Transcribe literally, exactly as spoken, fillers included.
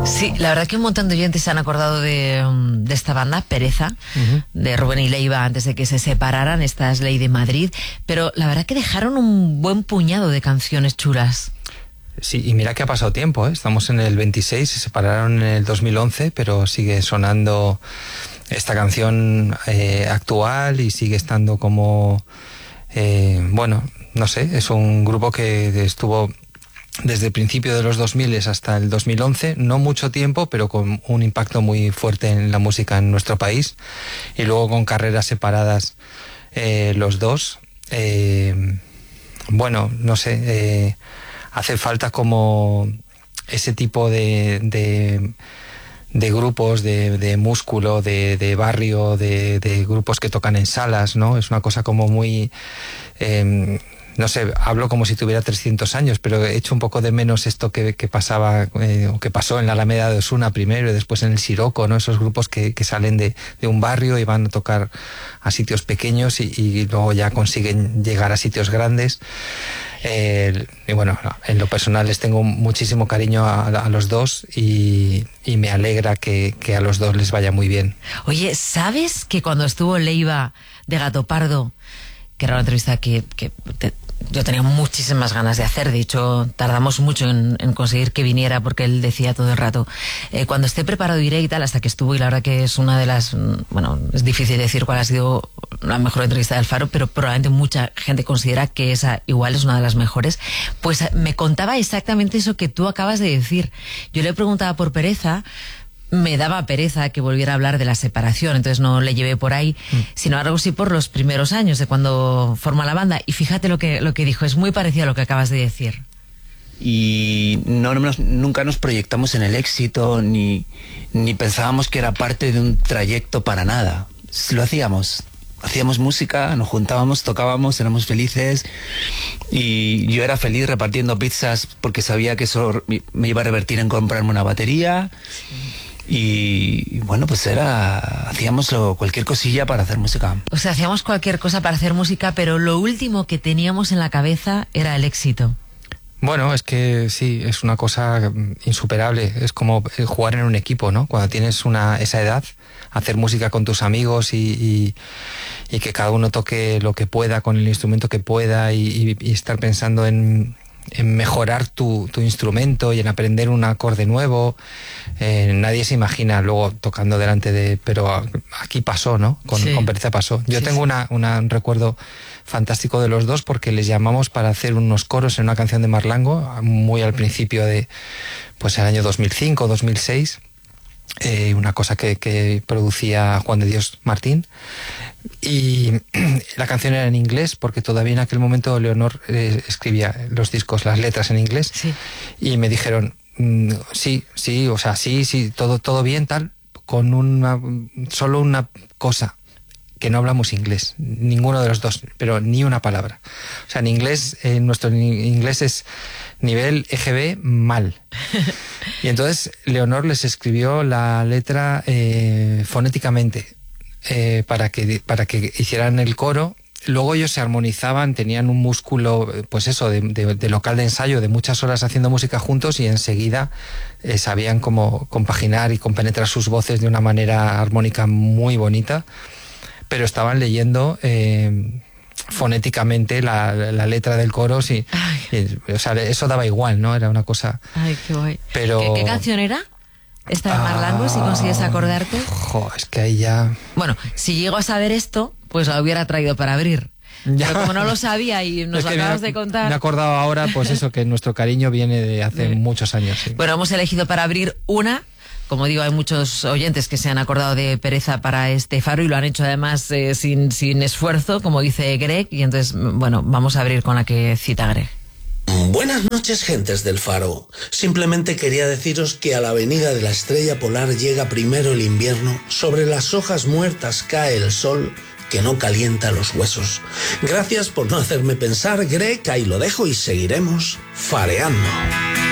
Sí, la verdad que un montón de oyentes se han acordado de, de esta banda, Pereza, uh-huh. de Rubén y Leiva, antes de que se separaran. Esta es Ley de Madrid, pero la verdad que dejaron un buen puñado de canciones chulas. Sí, y mira que ha pasado tiempo, ¿eh? Estamos en el veintiséis, se separaron en el dos mil once, pero sigue sonando esta canción eh, actual y sigue estando como, eh, bueno, no sé, es un grupo que estuvo desde el principio de los dos mil hasta el dos mil once, no mucho tiempo, pero con un impacto muy fuerte en la música en nuestro país, y luego con carreras separadas eh, los dos. Eh, bueno, no sé, eh, hace falta como ese tipo de, de, de grupos de, de músculo, de, de barrio, de, de grupos que tocan en salas, ¿no? Es una cosa como muy... Eh, no sé, hablo como si tuviera trescientos años, pero he hecho un poco de menos esto que, que pasaba, eh, o que pasó en la Alameda de Osuna primero y después en el Siroco, ¿no? Esos grupos que, que salen de, de un barrio y van a tocar a sitios pequeños y, y luego ya consiguen llegar a sitios grandes. Eh, y bueno, en lo personal les tengo muchísimo cariño a, a los dos y, y me alegra que, que a los dos les vaya muy bien. Oye, ¿sabes que cuando estuvo Leiva de Gato Pardo, que era una entrevista que, que te, yo tenía muchísimas ganas de hacer, de hecho tardamos mucho en, en conseguir que viniera porque él decía todo el rato, eh, cuando esté preparado iré y tal, hasta que estuvo, y la verdad que es una de las, bueno, es difícil decir cuál ha sido la mejor entrevista del Faro, pero probablemente mucha gente considera que esa igual es una de las mejores. Pues me contaba exactamente eso que tú acabas de decir. Yo le preguntaba por Pereza, me daba pereza que volviera a hablar de la separación, entonces no le llevé por ahí, mm. sino algo sí por los primeros años de cuando forma la banda. Y fíjate lo que, lo que dijo, es muy parecido a lo que acabas de decir. Y no nos, nunca nos proyectamos en el éxito, ni, ni pensábamos que era parte de un trayecto para nada. Lo hacíamos. Hacíamos música, nos juntábamos, tocábamos, éramos felices, y yo era feliz repartiendo pizzas porque sabía que eso me iba a revertir en comprarme una batería. Sí. Y bueno, pues era, hacíamos lo, cualquier cosilla para hacer música. O sea, hacíamos cualquier cosa para hacer música, pero lo último que teníamos en la cabeza era el éxito. Bueno, es que sí, es una cosa insuperable. Es como jugar en un equipo, ¿no? Cuando tienes una esa edad, hacer música con tus amigos y, y, y que cada uno toque lo que pueda con el instrumento que pueda y, y, y estar pensando en, en mejorar tu, tu instrumento y en aprender un acorde nuevo. Eh, nadie se imagina luego tocando delante de... Pero aquí pasó, ¿no? Con, sí. con Pereza pasó. Yo sí, tengo sí. Una, una, un recuerdo fantástico de los dos porque les llamamos para hacer unos coros en una canción de Marlango muy al principio de, pues el año dos mil cinco, dos mil seis, eh, una cosa que, que producía Juan de Dios Martín, y la canción era en inglés porque todavía en aquel momento Leonor eh, escribía los discos, las letras en inglés, sí. y me dijeron mm, sí, sí, o sea, sí, sí, todo, todo bien, tal, con una, solo una cosa, que no hablamos inglés, ninguno de los dos, pero ni una palabra. O sea, en inglés, eh, nuestro inglés es nivel E G B mal. Y entonces Leonor les escribió la letra eh, fonéticamente eh, para que, para que hicieran el coro. Luego ellos se armonizaban, tenían un músculo, pues eso, de, de, de local de ensayo, de muchas horas haciendo música juntos, y enseguida eh, sabían cómo compaginar y compenetrar sus voces de una manera armónica muy bonita. Pero estaban leyendo eh, fonéticamente la, la letra del coro, sí, y, o sea, eso daba igual, ¿no? Era una cosa... Ay, qué guay. Pero... ¿Qué, qué canción era? ¿Esta de Marlango, ah, si consigues acordarte? Jo, es que ahí ya... Bueno, si llego a saber esto, pues la hubiera traído para abrir. Ya. Pero como no lo sabía y nos lo acabas de contar... Me he acordado ahora, pues eso, que nuestro cariño viene de hace sí. muchos años. Sí. Bueno, hemos elegido para abrir una... Como digo, hay muchos oyentes que se han acordado de Pereza para este Faro y lo han hecho además eh, sin, sin esfuerzo, como dice Greg, y entonces, bueno, vamos a abrir con la que cita Greg. Buenas noches, gentes del Faro. Simplemente quería deciros que a la avenida de la Estrella Polar llega primero el invierno, sobre las hojas muertas cae el sol que no calienta los huesos. Gracias por no hacerme pensar, Greg, ahí lo dejo y seguiremos fareando.